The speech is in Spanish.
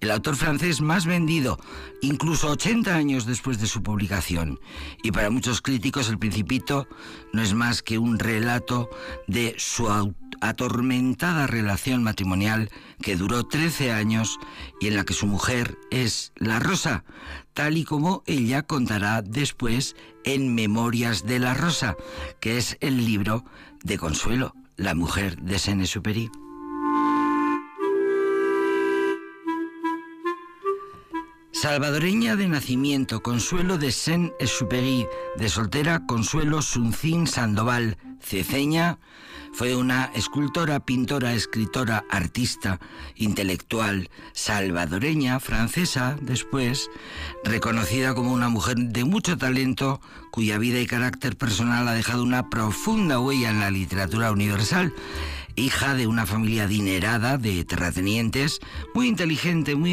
el autor francés más vendido, incluso 80 años después de su publicación. Y para muchos críticos, El Principito no es más que un relato de su atormentada relación matrimonial que duró 13 años y en la que su mujer es la Rosa, tal y como ella contará después en Memorias de la Rosa, que es el libro de Consuelo, la mujer de Saint-Exupéry. Salvadoreña de nacimiento, Consuelo de Saint-Exupéry, de soltera, Consuelo Suncín Sandoval, Ceceña, fue una escultora, pintora, escritora, artista, intelectual, salvadoreña, francesa, después, reconocida como una mujer de mucho talento, cuya vida y carácter personal ha dejado una profunda huella en la literatura universal. Hija de una familia adinerada de terratenientes, muy inteligente, muy